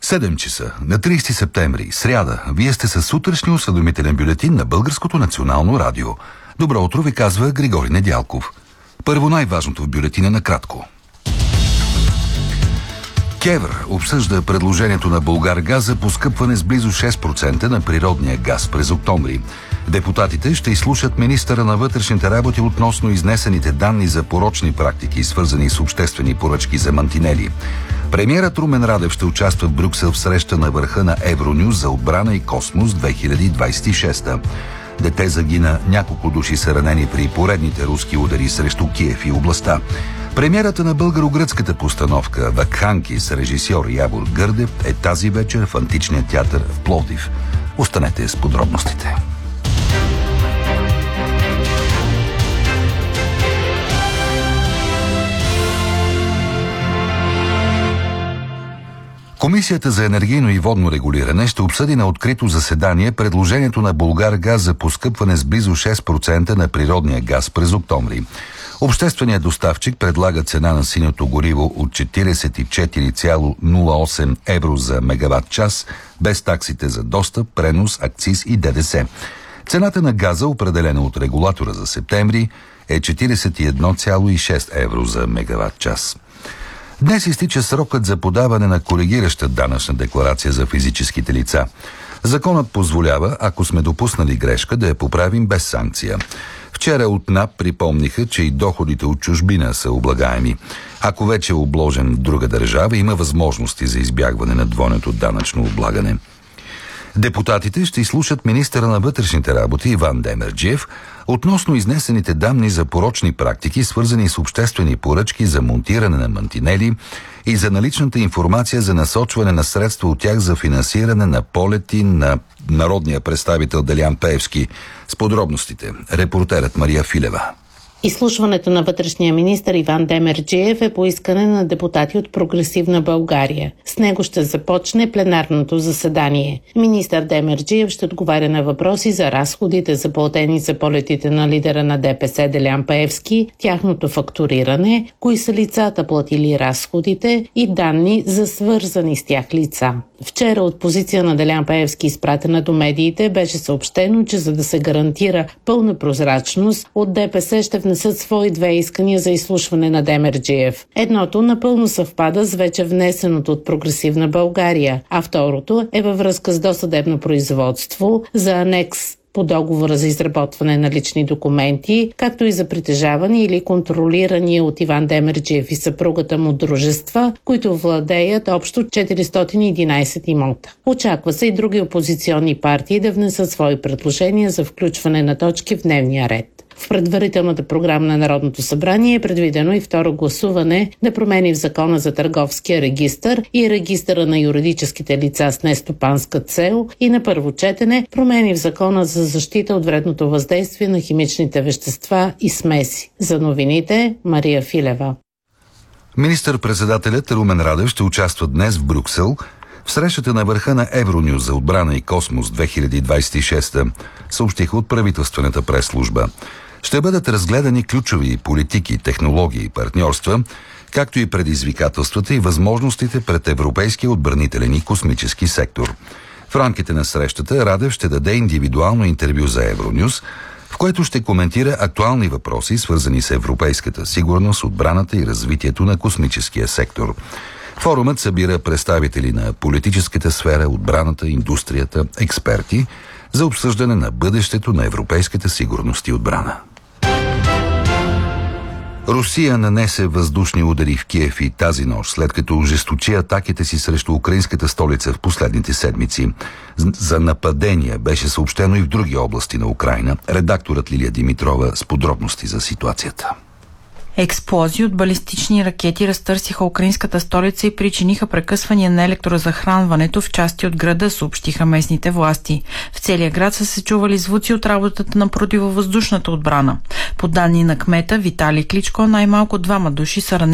7 часа на 30 септември, сряда. Вие сте със сутрешния осведомителен бюлетин на Българското национално радио. Добро утро, ви казва Григорий Недялков. Първо най-важното в бюлетина накратко. КЕВР обсъжда предложението на Булгаргаз за поскъпване с близо 6% на природния газ през октомври. Депутатите ще изслушат министъра на вътрешните работи относно изнесените данни за порочни практики, свързани с обществени поръчки за мантинели. Премиерът Румен Радев ще участва в Брюксел в среща на върха на Евронюс за отбрана и космос 2026. Дете загина, няколко души са ранени при поредните руски удари срещу Киев и областта. Премиерата на българо-гръцката постановка «Вакханки» с режисьор Явор Гърдев е тази вечер в Античния театър в Пловдив. Останете с подробностите. Комисията за енергийно и водно регулиране ще обсъди на открито заседание предложението на Булгаргаз за поскъпване с близо 6% на природния газ през октомври. Общественият доставчик предлага цена на синьото гориво от 44,08 евро за мегаватт час, без таксите за достъп, пренос, акциз и ДДС. Цената на газа, определена от регулатора за септември, е 41,6 евро за мегаватт час. Днес изтича срокът за подаване на коригираща данъчна декларация за физическите лица. Законът позволява, ако сме допуснали грешка, да я поправим без санкция. Вчера от НАП припомниха, че и доходите от чужбина са облагаеми. Ако вече е обложен в друга държава, има възможности за избягване на двойното данъчно облагане. Депутатите ще изслушат министъра на вътрешните работи Иван Демерджиев относно изнесените данни за порочни практики, свързани с обществени поръчки за монтиране на мантинели и за наличната информация за насочване на средства от тях за финансиране на полети на народния представител Делян Пеевски. С подробностите репортерът Мария Филева. Изслушването на вътрешния министър Иван Демерджиев е по искане на депутати от Прогресивна България. С него ще започне пленарното заседание. Министър Демерджиев ще отговаря на въпроси за разходите, заплатени за полетите на лидера на ДПС Делян Пеевски, тяхното фактуриране, кои са лицата платили разходите и данни за свързани с тях лица. Вчера от позиция на Делян Пеевски, изпратена до медиите, беше съобщено, че за да се гарантира пълна прозрачност, от ДПС ще внесат свои две искания за изслушване на Демерджиев. Едното напълно съвпада с вече внесеното от Прогресивна България, а второто е във връзка с досъдебно производство за анекс по договора за изработване на лични документи, както и за притежаване или контролирани от Иван Демерджиев и съпругата му дружества, които владеят общо 411 имота. Очаква се и други опозиционни партии да внесат свои предложения за включване на точки в дневния ред. В предварителната програма на Народното събрание е предвидено и второ гласуване на промени в Закона за търговския регистър и регистъра на юридическите лица с нестопанска цел и на първо четене промени в Закона за защита от вредното въздействие на химичните вещества и смеси. За новините Мария Филева. Министър-председателят Румен Радев ще участва днес в Брюксел в срещата на върха на Евронюс за отбрана и космос 2026, съобщиха от правителствената прес-служба. Ще бъдат разгледани ключови политики, технологии и партньорства, както и предизвикателствата и възможностите пред европейския отбранителен и космически сектор. В рамките на срещата Радев ще даде индивидуално интервю за Евронюс, в което ще коментира актуални въпроси, свързани с европейската сигурност, отбраната и развитието на космическия сектор. Форумът събира представители на политическата сфера, отбраната, индустрията, експерти за обсъждане на бъдещето на европейската сигурност и отбрана. Русия нанесе въздушни удари в Киев и тази нощ, след като ожесточи атаките си срещу украинската столица в последните седмици. За нападения беше съобщено и в други области на Украйна. Редакторът Лилия Димитрова с подробности за ситуацията. Експлозии от балистични ракети разтърсиха украинската столица и причиниха прекъсвания на електрозахранването в части от града, съобщиха местните власти. В целия град са се чували звуци от работата на противовъздушната отбрана. По данни на кмета Виталий Кличко, най-малко 2 души са ранени